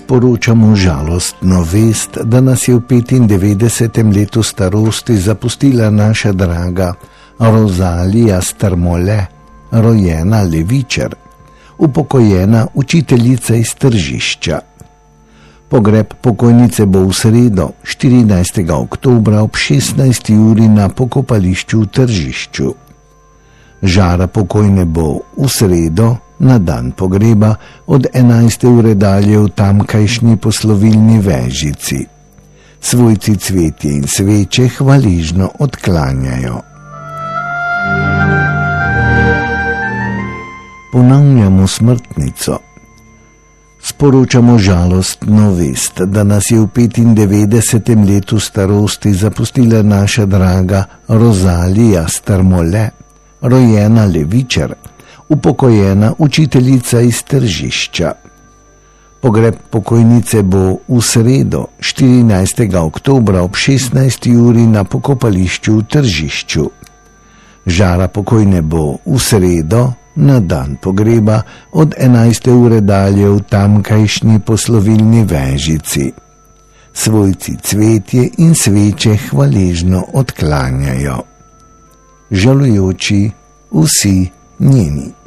sporočamo žalostno vest, da nas je v 95. letu starosti zapustila naša draga Rozalija Strmole, rojena Levičar, upokojena učiteljica iz Tržišča. Pogreb pokojnice bo v sredo, 14. oktobra ob 16. uri na pokopališču v Tržišču. Žara pokojne bo v sredo, na dan pogreba, od 11. ure dalje v tamkajšnji poslovilni Vežici. Svojci cvetje in sveče hvaležno odklanjajo. Ponavljamo smrtnico. Sporočamo žalostno vest, da nas je v 95. letu starosti zapustila naša draga Rozalija Strmole, rojena Levičar, upokojena učiteljica iz Tržišča. Pogreb pokojnice bo v sredo, 14. oktobra ob 16. uri na pokopališču v Tržišču. Žara pokojne bo v sredo, na dan pogreba, od 11. ure dalje v tamkajšnji poslovilni Vežici. Svojci cvetje in sveče hvaležno odklanjajo. Žalujoči vsi njeni.